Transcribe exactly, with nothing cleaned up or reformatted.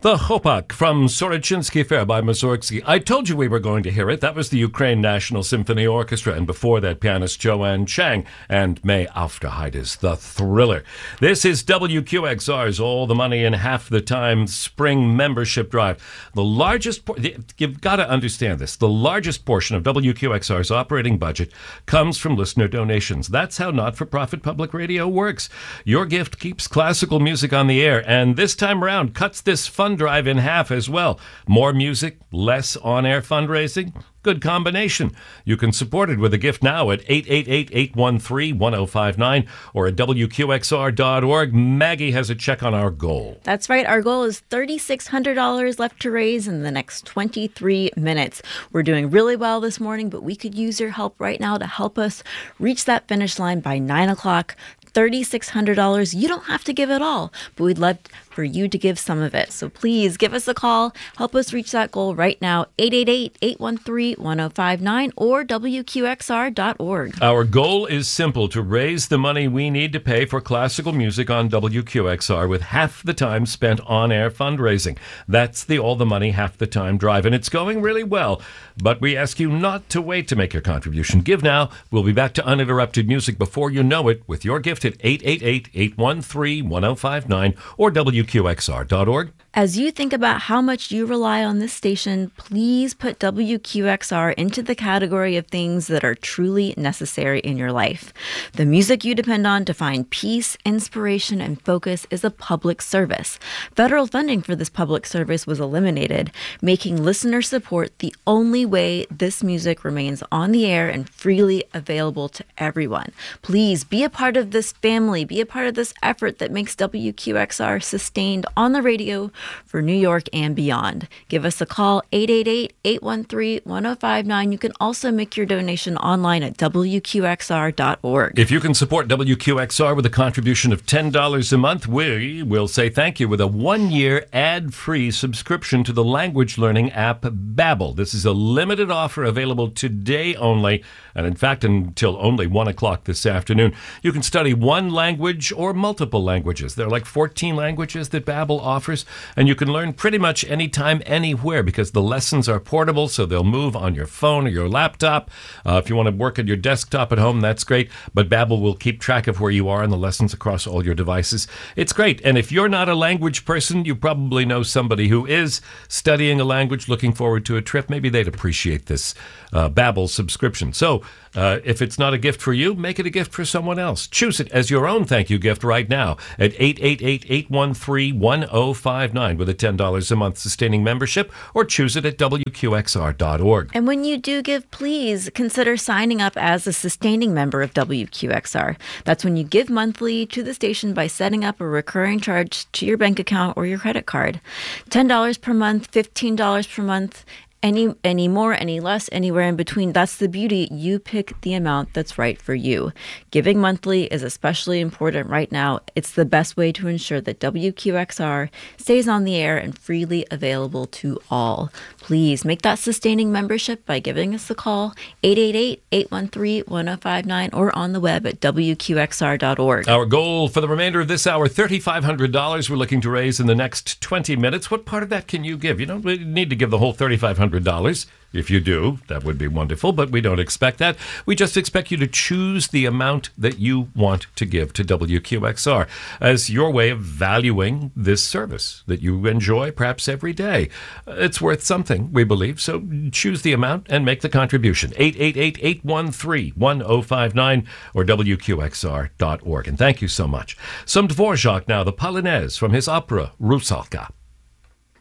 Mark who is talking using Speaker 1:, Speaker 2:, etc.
Speaker 1: The Chłopak from Soroczyński Fair by Mussorgsky. I told you we were going to hear it. That was the Ukraine National Symphony Orchestra, and before that, pianist Joanne Chang and May Aufderheide's The Thriller. This is W Q X R's All the Money in Half the Time Spring Membership Drive. The largest, por- you've got to understand this, the largest portion of W Q X R's operating budget comes from listener donations. That's how not-for-profit public radio works. Your gift keeps classical music on the air, and this time around cuts this fund drive in half as well. More music, less on-air fundraising. Good combination. You can support it with a gift now at eight eight eight, eight one three, one oh five nine or at W Q X R dot org. Maggie has a check on our goal.
Speaker 2: That's right. Our goal is three thousand six hundred dollars left to raise in the next twenty-three minutes. We're doing really well this morning, but we could use your help right now to help us reach that finish line by nine o'clock. three thousand six hundred dollars. You don't have to give it all, but we'd love for you to give some of it. So please give us a call. Help us reach that goal right now. eight eight eight, eight one three, one oh five nine or W Q X R dot org.
Speaker 1: Our goal is simple: to raise the money we need to pay for classical music on W Q X R with half the time spent on-air fundraising. That's the All the Money Half the Time drive, and it's going really well. But we ask you not to wait to make your contribution. Give now. We'll be back to uninterrupted music before you know it with your gift at eight eight eight, eight one three, one oh five nine or W Q X R dot org.
Speaker 2: As you think about how much you rely on this station, please put W Q X R into the category of things that are truly necessary in your life. The music you depend on to find peace, inspiration, and focus is a public service. Federal funding for this public service was eliminated, making listener support the only way this music remains on the air and freely available to everyone. Please be a part of this family, be a part of this effort that makes W Q X R sustained on the radio for New York and beyond. Give us a call, eight eight eight, eight one three, one oh five nine. You can also make your donation online at W Q X R dot org.
Speaker 1: If you can support W Q X R with a contribution of ten dollars a month, we will say thank you with a one-year ad-free subscription to the language learning app Babbel. This is a limited offer available today only, and in fact until only one o'clock this afternoon. You can study one language or multiple languages. There are like fourteen languages that Babbel offers, and you can learn pretty much anytime, anywhere, because the lessons are portable, so they'll move on your phone or your laptop. Uh, if you want to work at your desktop at home, that's great, but Babbel will keep track of where you are in the lessons across all your devices. It's great, and if you're not a language person, you probably know somebody who is studying a language, looking forward to a trip. Maybe they'd appreciate this uh, Babbel subscription. So uh, if it's not a gift for you, make it a gift for someone else. Choose it as your own thank you gift right now at eight eight eight, eight one three, one oh five nine with a ten dollars a month sustaining membership, or choose it at W Q X R dot org.
Speaker 2: And when you do give, please consider signing up as a sustaining member of W Q X R. That's when you give monthly to the station by setting up a recurring charge to your bank account or your credit card. ten dollars per month, fifteen dollars per month. Any any more, any less, anywhere in between. That's the beauty. You pick the amount that's right for you. Giving monthly is especially important right now. It's the best way to ensure that W Q X R stays on the air and freely available to all. Please make that sustaining membership by giving us a call, eight eight eight, eight one three, one oh five nine, or on the web at W Q X R dot org.
Speaker 1: Our goal for the remainder of this hour, three thousand five hundred dollars we're looking to raise in the next twenty minutes. What part of that can you give? You don't really need to give the whole three thousand five hundred dollars. If you do, that would be wonderful, but we don't expect that. We just expect you to choose the amount that you want to give to W Q X R as your way of valuing this service that you enjoy perhaps every day. It's worth something, we believe, so choose the amount and make the contribution. eight eight eight, eight one three, one oh five nine or W Q X R dot org. And thank you so much. Some Dvorak now, the Polonaise from his opera Rusalka.